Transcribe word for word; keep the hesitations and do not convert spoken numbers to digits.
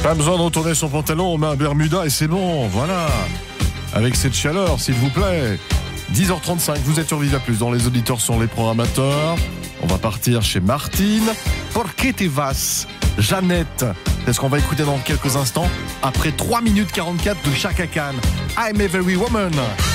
Pas besoin de retourner son pantalon, on met un Bermuda et c'est bon, voilà. Avec cette chaleur, s'il vous plaît. dix heures trente-cinq, vous êtes sur Viva Plus, dans les auditeurs sont les programmateurs. On va partir chez Martine. Por qué te vas, Jeannette. C'est ce qu'on va écouter dans quelques instants, après trois minutes quarante-quatre de Chaka Khan. I'm a very woman.